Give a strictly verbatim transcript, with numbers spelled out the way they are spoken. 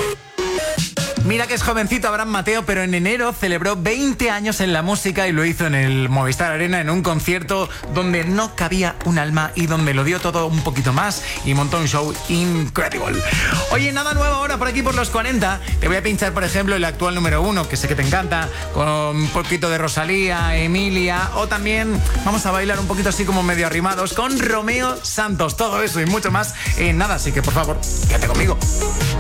Mira que es jovencito Abraham Mateo, pero en enero celebró veinte años en la música y lo hizo en el Movistar Arena en un concierto donde no cabía un alma y donde lo dio todo un poquito más y montó un show increíble. Oye, nada nuevo ahora por aquí por los cuarenta. Te voy a pinchar, por ejemplo, el actual número uno, que sé que te encanta, con un poquito de Rosalía, Emilia, o también vamos a bailar un poquito así como medio arrimados con Romeo Santos. Todo eso y mucho más en nada, así que por favor, quédate conmigo.